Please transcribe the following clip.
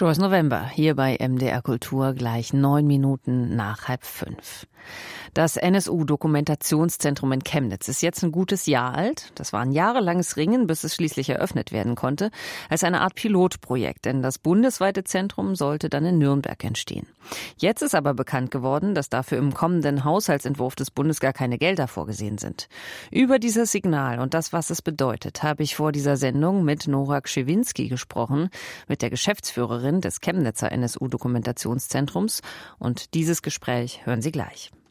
Joyce November, hier bei MDR Kultur, gleich 9 Minuten nach 4:30. Das NSU-Dokumentationszentrum in Chemnitz ist jetzt ein gutes Jahr alt. Das war ein jahrelanges Ringen, bis es schließlich eröffnet werden konnte, als eine Art Pilotprojekt, denn das bundesweite Zentrum sollte dann in Nürnberg entstehen. Jetzt ist aber bekannt geworden, dass dafür im kommenden Haushaltsentwurf des Bundes gar keine Gelder vorgesehen sind. Über dieses Signal und das, was es bedeutet, habe ich vor dieser Sendung mit Nora Krzywinski gesprochen, mit der Geschäftsführerin des Chemnitzer NSU-Dokumentationszentrums. Und dieses Gespräch hören Sie gleich.